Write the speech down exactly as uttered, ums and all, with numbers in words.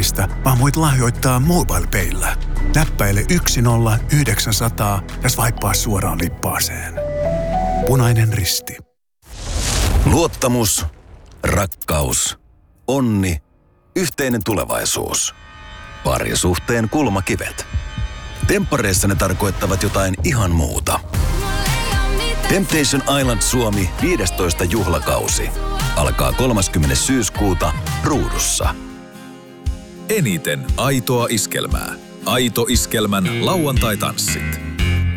käteistä, vaan voit lahjoittaa MobilePayllä. Näppäile yksi nolla yhdeksän nolla nolla ja swipea suoraan lippaaseen. Punainen Risti. Luottamus, rakkaus, onni, yhteinen tulevaisuus. Parisuhteen kulmakivet. Temppareissa ne tarkoittavat jotain ihan muuta. Temptation Island Suomi viidestoista juhlakausi. Alkaa kolmaskymmenes syyskuuta Ruudussa. Eniten aitoa iskelmää. Aito iskelmän lauantai-tanssit.